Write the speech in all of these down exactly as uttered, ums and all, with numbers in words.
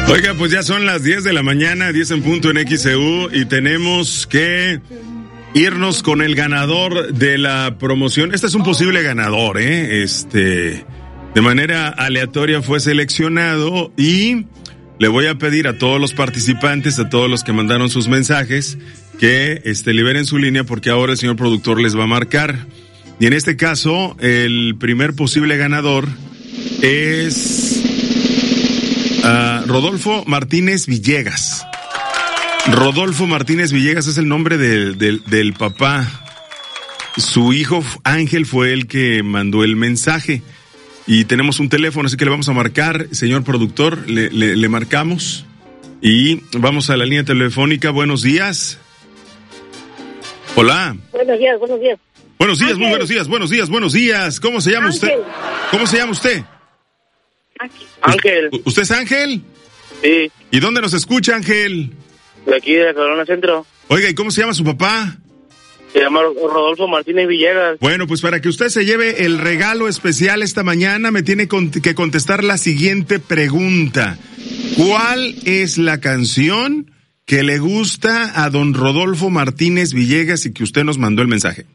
Oiga, pues ya son las diez de la mañana, diez en punto en X E U, y tenemos que irnos con el ganador de la promoción. Este es un posible ganador, ¿eh? Este, de manera aleatoria fue seleccionado y le voy a pedir a todos los participantes, a todos los que mandaron sus mensajes, que este, liberen su línea porque ahora el señor productor les va a marcar. Y en este caso, el primer posible ganador es uh, Rodolfo Martínez Villegas. Rodolfo Martínez Villegas es el nombre de, de, del papá. Su hijo Ángel fue el que mandó el mensaje. Y tenemos un teléfono, así que le vamos a marcar. Señor productor, le, le, le marcamos. Y vamos a la línea telefónica. Buenos días. Hola. Buenos días, buenos días. Buenos días, Ángel. Muy buenos días, buenos días, buenos días. ¿Cómo se llama Ángel. usted? ¿Cómo se llama usted? Ángel. ¿Usted es Ángel? Sí. ¿Y dónde nos escucha, Ángel? De aquí de la Corona Centro. Oiga, ¿y cómo se llama su papá? Se llama Rodolfo Martínez Villegas. Bueno, pues para que usted se lleve el regalo especial esta mañana, me tiene que contestar la siguiente pregunta. ¿Cuál es la canción que le gusta a don Rodolfo Martínez Villegas y que usted nos mandó el mensaje?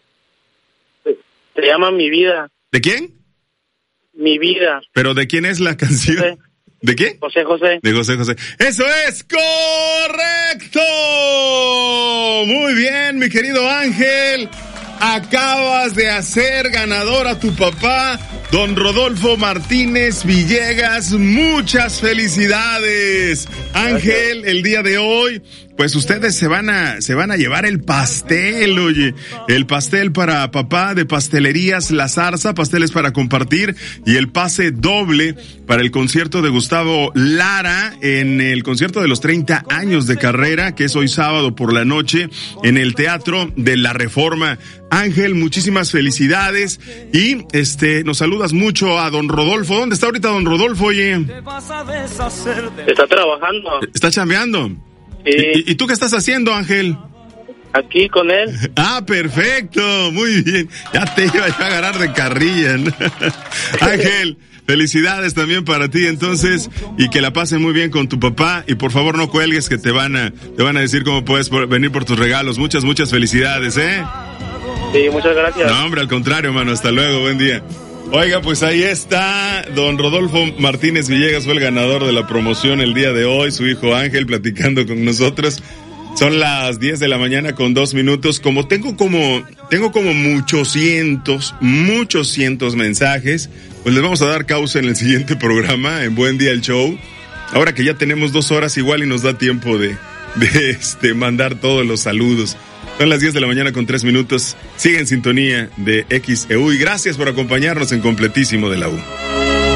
Se llama Mi Vida. ¿De quién? Mi Vida. ¿Pero de quién es la canción? José. ¿De qué? José José. De José José. ¡Eso es correcto! Muy bien, mi querido Ángel. Acabas de hacer ganador a tu papá, don Rodolfo Martínez Villegas. Muchas felicidades. Ángel, el día de hoy, pues ustedes se van a, se van a llevar el pastel, oye. El pastel para papá de Pastelerías La Zarza, pasteles para compartir, y el pase doble para el concierto de Gustavo Lara en el concierto de los treinta años de carrera, que es hoy sábado por la noche en el Teatro de la Reforma. Ángel, muchísimas felicidades y este nos saludas mucho a don Rodolfo. ¿Dónde está ahorita don Rodolfo, oye? Está trabajando. ¿Está chambeando? Sí. ¿Y, y tú qué estás haciendo, Ángel? Aquí con él. Ah, perfecto, muy bien. Ya te iba a agarrar de carrilla, ¿no? Ángel, felicidades también para ti entonces, y que la pasen muy bien con tu papá, y por favor no cuelgues que te van a, te van a decir cómo puedes por, venir por tus regalos. Muchas, muchas felicidades, ¿eh? Sí, muchas gracias. No, hombre, al contrario, hermano, hasta luego, buen día. Oiga, pues ahí está, don Rodolfo Martínez Villegas fue el ganador de la promoción el día de hoy, su hijo Ángel platicando con nosotros. Son las diez de la mañana con dos minutos. Como tengo como, tengo como muchos cientos, muchos cientos mensajes, pues les vamos a dar causa en el siguiente programa, en Buen Día el Show. Ahora que ya tenemos dos horas igual y nos da tiempo de, de este, mandar todos los saludos. Son las diez de la mañana con tres minutos. Sigue en sintonía de X E U y gracias por acompañarnos en Completísimo de la U.